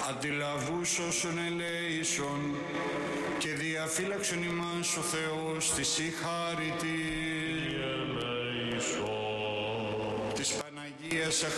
αντιλαβούς όσων ελέησον και διαφύλαξον ημάς ο Θεός της συγχάρητη της Παναγίας